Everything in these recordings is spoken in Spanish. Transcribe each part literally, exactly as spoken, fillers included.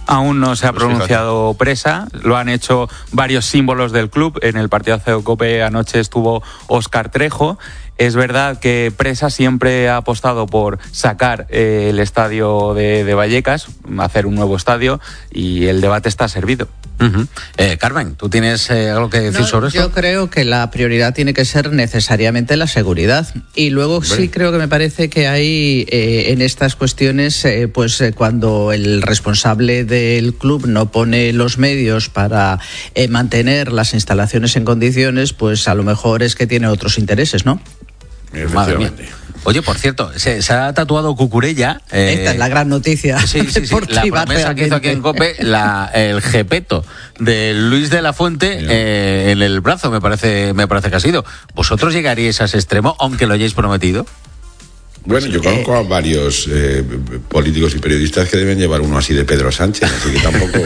Aún no se ha pues pronunciado fíjate. Presa, lo han hecho varios símbolos del club. En el partidazo de COPE anoche estuvo Óscar Trejo. Es verdad que Presa siempre ha apostado por sacar eh, el estadio de, de Vallecas, hacer un nuevo estadio, y el debate está servido. Uh-huh. eh, Carmen, ¿tú tienes eh, algo que decir no, sobre esto? Yo creo que la prioridad tiene que ser necesariamente la seguridad. Y luego Hombre. sí creo que me parece que hay eh, en estas cuestiones, eh, pues eh, cuando el responsable del club no pone los medios para eh, mantener las instalaciones en condiciones, pues a lo mejor es que tiene otros intereses, ¿no? Madre mía. Oye, por cierto, se, se ha tatuado Cucurella. Eh, Esta es la gran noticia. Sí, sí, sí. La promesa que hizo aquí en COPE, la, el jepeto de Luis de la Fuente eh, en el brazo, me parece, me parece que ha sido. ¿Vosotros llegaríais a ese extremo, aunque lo hayáis prometido? Bueno, yo conozco a varios eh, políticos y periodistas que deben llevar uno así de Pedro Sánchez, así que tampoco...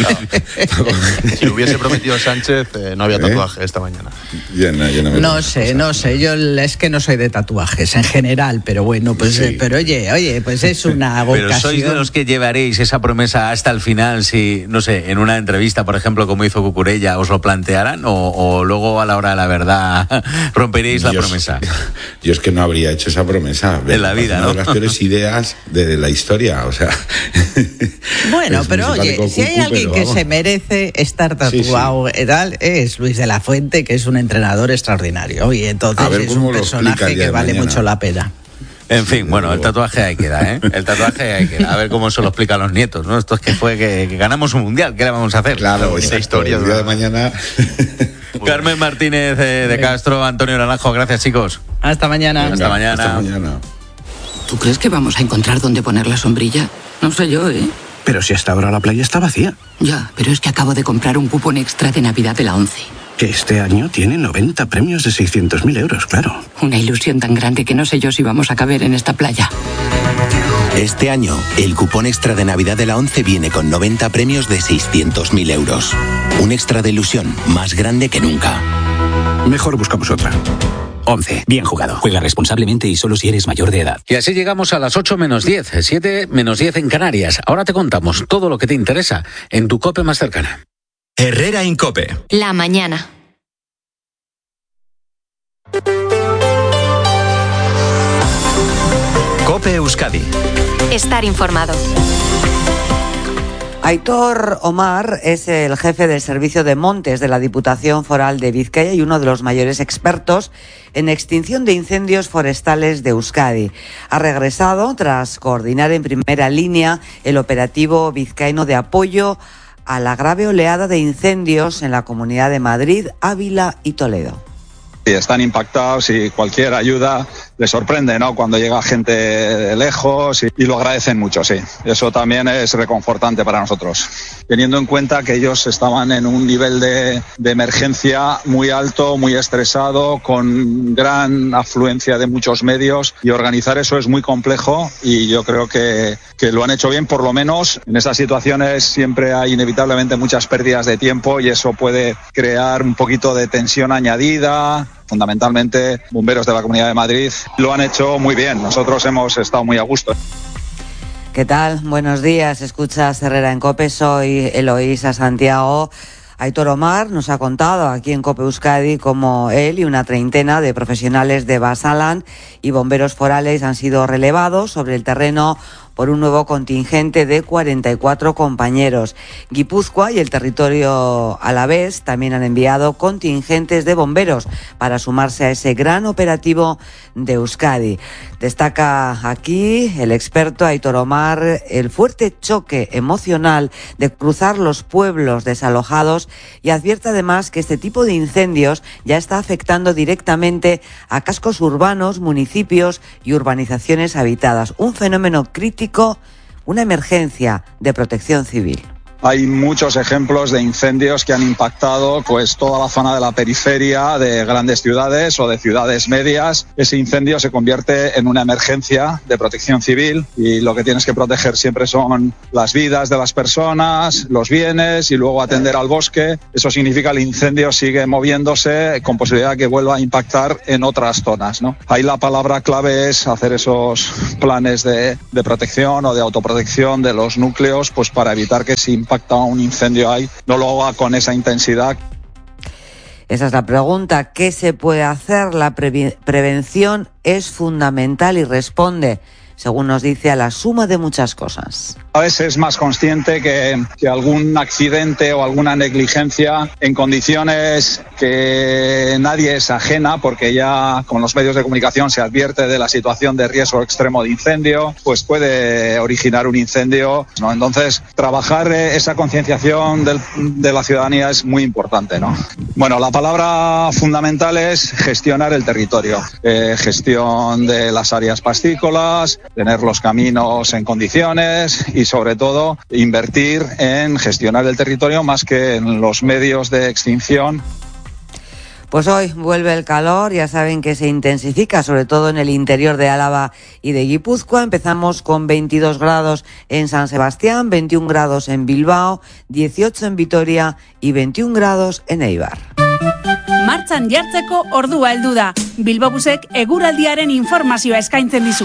no. Si lo hubiese prometido Sánchez, eh, no había tatuaje ¿Eh? esta mañana. Yo no, yo no, me no sé, no sé, yo es que no soy de tatuajes en general, pero bueno, pues sí. eh, pero oye, oye, pues es una ocasión. Pero sois de los que llevaréis esa promesa hasta el final, si, no sé, en una entrevista, por ejemplo, como hizo Cucurella, os lo plantearan, o, o luego a la hora de la verdad romperíais la yo promesa. Es, yo es que no habría hecho esa promesa. En la vida, una ¿no? de las peores ideas de la historia, o sea. Bueno, pero oye, si hay alguien que se merece estar tatuado, sí, sí. Tal, es Luis de la Fuente, que es un entrenador extraordinario, y entonces es un personaje que vale mañana. mucho la pena. En fin, bueno, el tatuaje ahí queda, ¿eh? El tatuaje ahí queda. A ver cómo se lo explican los nietos, ¿no? Esto es que fue que, que ganamos un mundial, ¿qué le vamos a hacer? Claro, esa historia. El día de mañana. Carmen Martínez eh, de Castro, Antonio Naranjo, gracias, chicos. Hasta mañana. Venga, hasta mañana. Hasta mañana. ¿Tú crees que vamos a encontrar dónde poner la sombrilla? No sé yo, ¿eh? Pero si hasta ahora la playa está vacía. Ya, pero es que acabo de comprar un cupón extra de Navidad de la ONCE. Que este año tiene noventa premios de seiscientos mil euros, claro. Una ilusión tan grande que no sé yo si vamos a caber en esta playa. Este año, el cupón extra de Navidad de la ONCE viene con noventa premios de seiscientos mil euros. Un extra de ilusión más grande que nunca. Mejor buscamos otra. once. Bien jugado. Juega responsablemente y solo si eres mayor de edad. Y así llegamos a las ocho menos diez, siete menos diez en Canarias. Ahora te contamos todo lo que te interesa en tu COPE más cercana. Herrera en COPE. La mañana. COPE Euskadi. Estar informado. Aitor Omar es el jefe del Servicio de Montes de la Diputación Foral de Vizcaya y uno de los mayores expertos en extinción de incendios forestales de Euskadi. Ha regresado tras coordinar en primera línea el operativo vizcaíno de apoyo a la grave oleada de incendios en la Comunidad de Madrid, Ávila y Toledo. Y están impactados y cualquier ayuda les sorprende, ¿no? Cuando llega gente de lejos y, y lo agradecen mucho, sí. Eso también es reconfortante para nosotros. Teniendo en cuenta que ellos estaban en un nivel de, de emergencia muy alto, muy estresado, con gran afluencia de muchos medios, y organizar eso es muy complejo, y yo creo que, que lo han hecho bien. Por lo menos en estas situaciones siempre hay inevitablemente muchas pérdidas de tiempo y eso puede crear un poquito de tensión añadida. Fundamentalmente bomberos de la Comunidad de Madrid lo han hecho muy bien. Nosotros hemos estado muy a gusto. ¿Qué tal? Buenos días. Escuchas Herrera en COPE. Soy Eloísa Santiago. Aitor Omar nos ha contado aquí en COPE Euskadi cómo él y una treintena de profesionales de Basalan y bomberos forales han sido relevados sobre el terreno por un nuevo contingente de cuarenta y cuatro compañeros. Guipúzcoa y el territorio alavés también han enviado contingentes de bomberos para sumarse a ese gran operativo de Euskadi. Destaca aquí el experto Aitor Omar el fuerte choque emocional de cruzar los pueblos desalojados, y advierte además que este tipo de incendios ya está afectando directamente a cascos urbanos, municipios y urbanizaciones habitadas. Un fenómeno crítico, una emergencia de protección civil. hay muchos ejemplos de incendios que han impactado pues toda la zona de la periferia de grandes ciudades o de ciudades medias. Ese incendio se convierte en una emergencia de protección civil y lo que tienes que proteger siempre son las vidas de las personas, los bienes y luego atender al bosque. Eso significa que el incendio sigue moviéndose con posibilidad de que vuelva a impactar en otras zonas, ¿no? Ahí la palabra clave es hacer esos planes de, de protección o de autoprotección de los núcleos, pues para evitar que si impacta un incendio ahí, no lo haga con esa intensidad. Esa es la pregunta. ¿Qué se puede hacer? La pre- prevención es fundamental y responde, según nos dice, a la suma de muchas cosas. A veces es más consciente que, que algún accidente o alguna negligencia en condiciones que nadie es ajena, porque ya con los medios de comunicación se advierte de la situación de riesgo extremo de incendio, pues puede originar un incendio, ¿no? Entonces, trabajar esa concienciación del, de la ciudadanía es muy importante, ¿no? Bueno, la palabra fundamental es gestionar el territorio, eh, gestión de las áreas pastícolas, tener los caminos en condiciones y sobre todo invertir en gestionar el territorio más que en los medios de extinción. Pues hoy vuelve el calor, ya saben que se intensifica, sobre todo en el interior de Álava y de Guipúzcoa. Empezamos con veintidós grados en San Sebastián, veintiún grados en Bilbao, dieciocho en Vitoria y veintiún grados en Eibar. Martxan jartzeko ordua heldu da. Bilbobusek eguraldiaren informazioa eskaintzen dizu.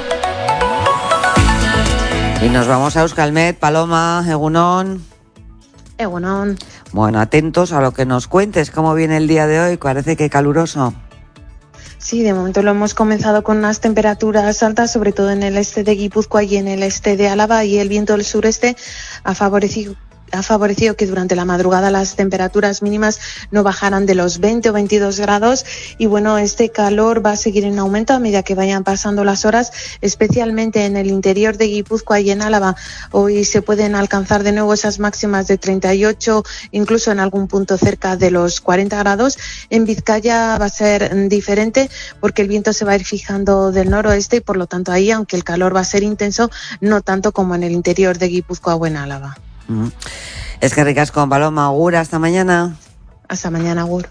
Y nos vamos a Euskalmet. Paloma, Egunon. Egunon. Bueno, atentos a lo que nos cuentes, cómo viene el día de hoy, parece que caluroso. Sí, de momento lo hemos comenzado con unas temperaturas altas, sobre todo en el este de Guipúzcoa y en el este de Álava, y el viento del sureste ha favorecido ha favorecido que durante la madrugada las temperaturas mínimas no bajaran de los veinte o veintidós grados y bueno, este calor va a seguir en aumento a medida que vayan pasando las horas, especialmente en el interior de Guipúzcoa y en Álava. Hoy se pueden alcanzar de nuevo esas máximas de treinta y ocho, incluso en algún punto cerca de los cuarenta grados. En Vizcaya va a ser diferente porque el viento se va a ir fijando del noroeste y por lo tanto ahí, aunque el calor va a ser intenso, no tanto como en el interior de Guipúzcoa o en Álava. Es que ricas con Paloma. Agur, hasta mañana. Hasta mañana, Agur.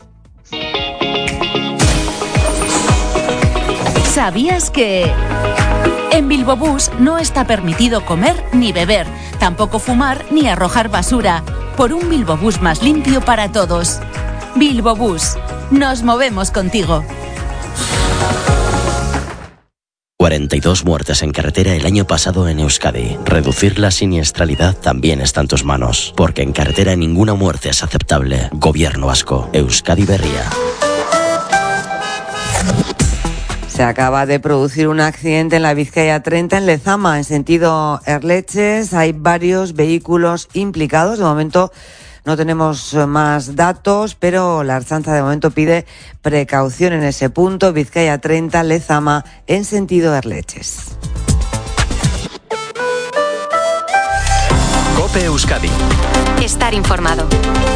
¿Sabías que en Bilbobús no está permitido comer ni beber, tampoco fumar ni arrojar basura? Por un Bilbobús más limpio para todos. Bilbobús, nos movemos contigo. cuarenta y dos muertes en carretera el año pasado en Euskadi. Reducir la siniestralidad también está en tus manos, porque en carretera ninguna muerte es aceptable. Gobierno vasco. Euskadi Berria. Se acaba de producir un accidente en la Vizcaya treinta en Lezama, en sentido Erleches. Hay varios vehículos implicados. De momento no tenemos más datos, pero la Ertzaintza de momento pide precaución en ese punto. Vizcaya treinta, Lezama, en sentido Erleches. COPE Euskadi. Estar informado.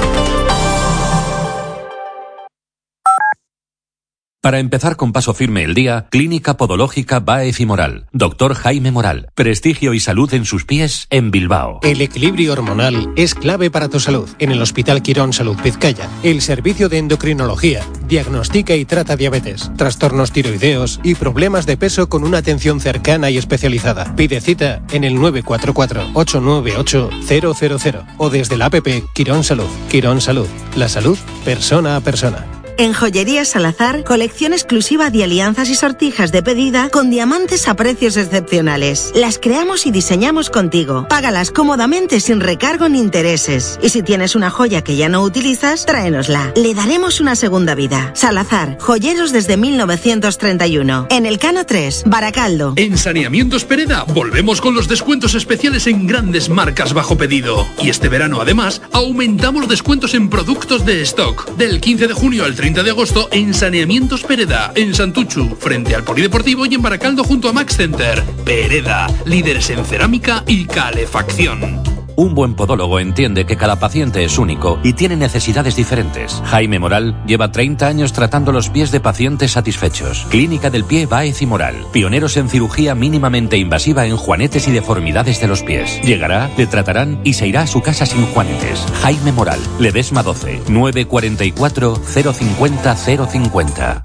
Para empezar con paso firme el día, Clínica Podológica Baez y Moral. Doctor Jaime Moral. Prestigio y salud en sus pies en Bilbao. El equilibrio hormonal es clave para tu salud. En el Hospital Quirón Salud Vizcaya, el servicio de endocrinología diagnostica y trata diabetes, trastornos tiroideos y problemas de peso con una atención cercana y especializada. Pide cita en el nueve cuatro cuatro, ocho nueve ocho, cero cero cero o desde la app Quirón Salud. Quirón Salud. La salud persona a persona. En Joyería Salazar, colección exclusiva de alianzas y sortijas de pedida con diamantes a precios excepcionales. Las creamos y diseñamos contigo. Págalas cómodamente sin recargo ni intereses. Y si tienes una joya que ya no utilizas, tráenosla. Le daremos una segunda vida. Salazar, joyeros desde mil novecientos treinta y uno. En el Cano tres, Baracaldo. En Saneamientos Pereda volvemos con los descuentos especiales en grandes marcas bajo pedido. Y este verano, además, aumentamos descuentos en productos de stock. Del quince de junio al treinta de agosto en Saneamientos Pereda, en Santuchu, frente al Polideportivo y en Baracaldo junto a Max Center. Pereda, líderes en cerámica y calefacción. Un buen podólogo entiende que cada paciente es único y tiene necesidades diferentes. Jaime Moral lleva treinta años tratando los pies de pacientes satisfechos. Clínica del Pie Báez y Moral. Pioneros en cirugía mínimamente invasiva en juanetes y deformidades de los pies. Llegará, le tratarán y se irá a su casa sin juanetes. Jaime Moral. Ledesma doce, nueve cuarenta y cuatro, cero cincuenta, cero cincuenta.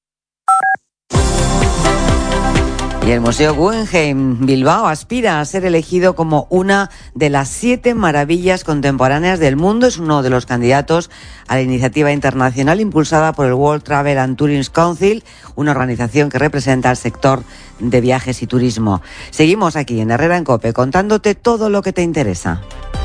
Y el Museo Guggenheim Bilbao aspira a ser elegido como una de las siete maravillas contemporáneas del mundo. Es uno de los candidatos a la iniciativa internacional impulsada por el World Travel and Tourism Council, una organización que representa al sector de viajes y turismo. Seguimos aquí en Herrera en COPE contándote todo lo que te interesa.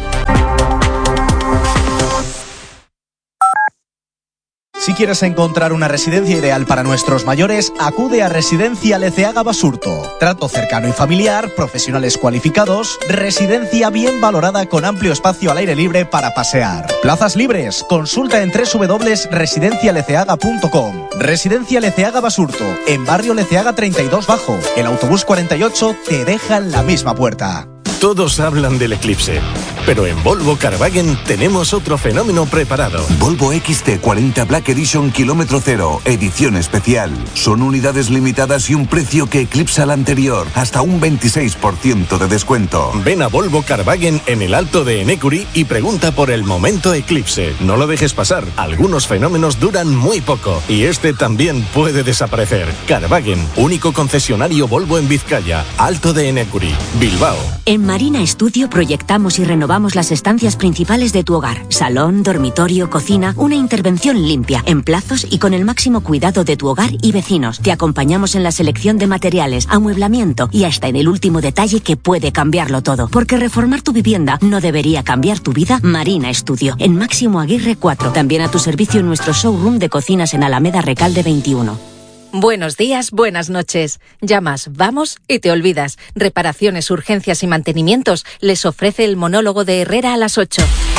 Si quieres encontrar una residencia ideal para nuestros mayores, acude a Residencia Leceaga Basurto. Trato cercano y familiar, profesionales cualificados, residencia bien valorada con amplio espacio al aire libre para pasear. Plazas libres, consulta en doble u doble u doble u punto residencia leceaga punto com. Residencia Leceaga Basurto, en barrio Leceaga treinta y dos Bajo. El autobús cuarenta y ocho te deja en la misma puerta. Todos hablan del eclipse, pero en Volvo Carwagen tenemos otro fenómeno preparado. Volvo X C cuarenta Black Edition kilómetro cero, edición especial. Son unidades limitadas y un precio que eclipsa el anterior, hasta un veintiséis por ciento de descuento. Ven a Volvo Carwagen en el Alto de Enecuri y pregunta por el momento eclipse. No lo dejes pasar, algunos fenómenos duran muy poco y este también puede desaparecer. Carwagen, único concesionario Volvo en Vizcaya, Alto de Enecuri, Bilbao. En Marina Studio proyectamos y renovamos las estancias principales de tu hogar. Salón, dormitorio, cocina, una intervención limpia, en plazos y con el máximo cuidado de tu hogar y vecinos. Te acompañamos en la selección de materiales, amueblamiento y hasta en el último detalle que puede cambiarlo todo. Porque reformar tu vivienda no debería cambiar tu vida. Marina Studio, en Máximo Aguirre cuatro. También a tu servicio en nuestro showroom de cocinas en Alameda Recalde veintiuno. Buenos días, buenas noches. Llamas, vamos y te olvidas. Reparaciones, urgencias y mantenimientos les ofrece el monólogo de Herrera a las ocho.